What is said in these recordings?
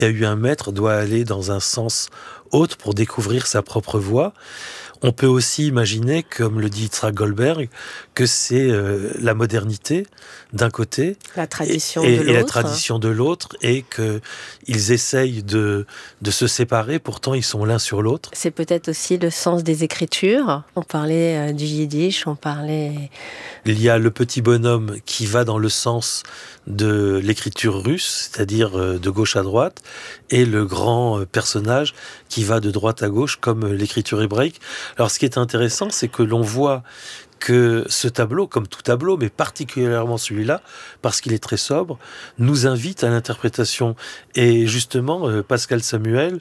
Il y a eu un maître doit aller dans un sens autre pour découvrir sa propre voie. On peut aussi imaginer, comme le dit Yitzhak Goldberg, que c'est la modernité d'un côté la tradition et de l'autre. la tradition de l'autre, et qu'ils essayent de se séparer, pourtant ils sont l'un sur l'autre. C'est peut-être aussi le sens des écritures. On parlait du yiddish, on parlait... Il y a le petit bonhomme qui va dans le sens de l'écriture russe, c'est-à-dire de gauche à droite, et le grand personnage qui va de droite à gauche, comme l'écriture hébraïque. Alors ce qui est intéressant, c'est que l'on voit que ce tableau, comme tout tableau, mais particulièrement celui-là, parce qu'il est très sobre, nous invite à l'interprétation. Et justement, Pascal Samuel,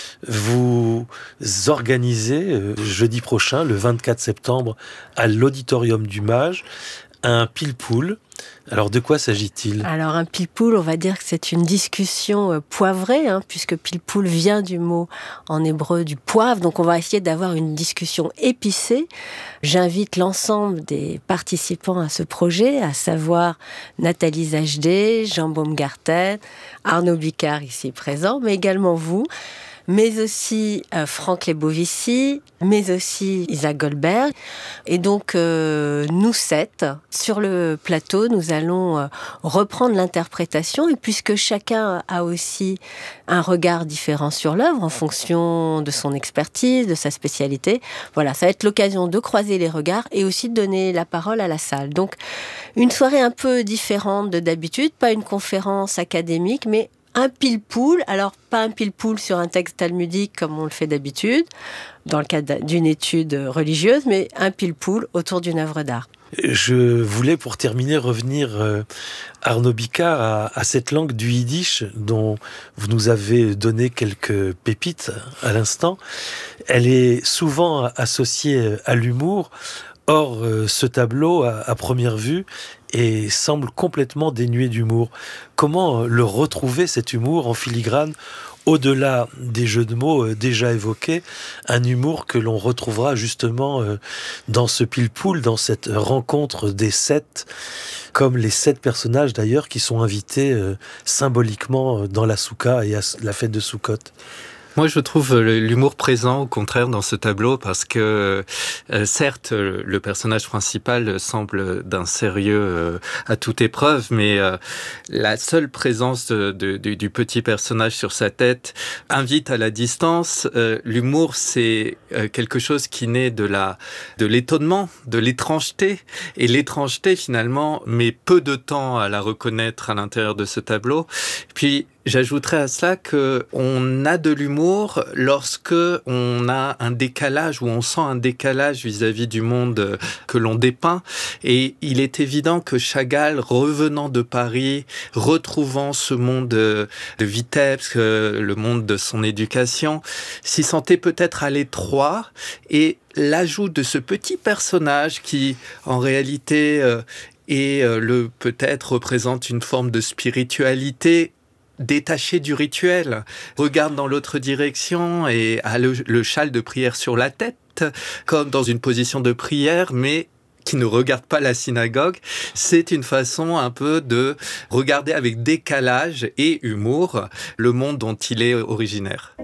vous organisez jeudi prochain, le 24 septembre, à l'Auditorium du Mage, un pile-poule. Alors, de quoi s'agit-il ? Alors, un pile-poule, on va dire que c'est une discussion poivrée, puisque pile-poule vient du mot en hébreu du poivre. Donc, on va essayer d'avoir une discussion épicée. J'invite l'ensemble des participants à ce projet, à savoir Nathalie Zajdé, Jean Baumgarten, Arnaud Bicard ici présent, mais également vous, mais aussi Franck Lebovici, mais aussi Isaac Goldberg. Et donc, nous 7, sur le plateau, nous allons reprendre l'interprétation. Et puisque chacun a aussi un regard différent sur l'œuvre, en fonction de son expertise, de sa spécialité, voilà, ça va être l'occasion de croiser les regards et aussi de donner la parole à la salle. Donc, une soirée un peu différente de d'habitude, pas une conférence académique, mais un pile-poule, alors pas un pile-poule sur un texte talmudique comme on le fait d'habitude, dans le cadre d'une étude religieuse, mais un pile-poule autour d'une œuvre d'art. Je voulais, pour terminer, revenir, Arnaud Bicard, à cette langue du yiddish dont vous nous avez donné quelques pépites à l'instant. Elle est souvent associée à l'humour. Or, ce tableau, à première vue, semble complètement dénué d'humour. Comment le retrouver, cet humour, en filigrane, au-delà des jeux de mots déjà évoqués, un humour que l'on retrouvera justement dans ce pile-poule, dans cette rencontre des 7, comme les 7 personnages d'ailleurs qui sont invités symboliquement dans la Souka et à la fête de Soukhot. Moi, je trouve l'humour présent, au contraire, dans ce tableau, parce que, certes, le personnage principal semble d'un sérieux à toute épreuve, mais la seule présence du petit personnage sur sa tête invite à la distance. L'humour, c'est quelque chose qui naît de l'étonnement, de l'étrangeté, et l'étrangeté, finalement, met peu de temps à la reconnaître à l'intérieur de ce tableau. Puis, j'ajouterais à cela qu'on a de l'humour lorsque on a un décalage, ou on sent un décalage vis-à-vis du monde que l'on dépeint. Et il est évident que Chagall, revenant de Paris, retrouvant ce monde de Vitebsk, le monde de son éducation, s'y sentait peut-être à l'étroit. Et l'ajout de ce petit personnage qui, en réalité, peut-être représente une forme de spiritualité détaché du rituel, regarde dans l'autre direction et a le châle de prière sur la tête, comme dans une position de prière, mais qui ne regarde pas la synagogue. C'est une façon un peu de regarder avec décalage et humour le monde dont il est originaire.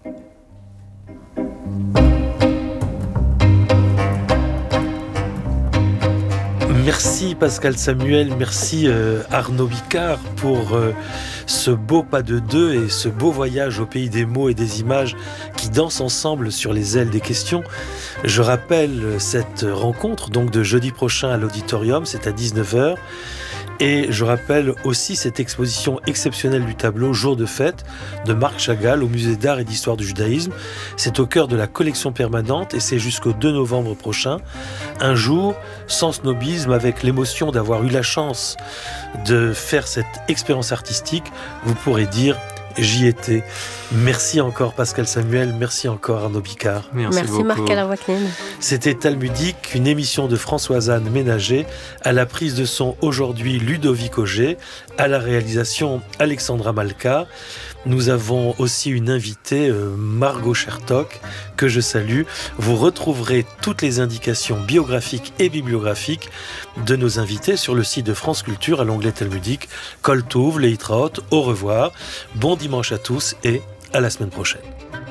Merci Pascal Samuel, merci Arnaud Bicard pour ce beau pas de deux et ce beau voyage au pays des mots et des images qui dansent ensemble sur les ailes des questions. Je rappelle cette rencontre donc de jeudi prochain à l'Auditorium, c'est à 19h. Et je rappelle aussi cette exposition exceptionnelle du tableau Jour de fête de Marc Chagall au Musée d'art et d'histoire du judaïsme. C'est au cœur de la collection permanente et c'est jusqu'au 2 novembre prochain. Un jour sans snobisme, avec l'émotion d'avoir eu la chance de faire cette expérience artistique, vous pourrez dire j'y étais. Merci encore Pascal Samuel, merci encore Arnaud Bicard. Merci Marc-Alain Waknin. C'était Talmudique, une émission de Françoise-Anne Ménager, à la prise de son aujourd'hui Ludovic Auger, à la réalisation Alexandra Malka. Nous avons aussi une invitée, Margot Chertok, que je salue. Vous retrouverez toutes les indications biographiques et bibliographiques de nos invités sur le site de France Culture à l'onglet Talmudique. Kol Tov, Leitraot, au revoir. Bon dimanche. dimanche à tous et à la semaine prochaine.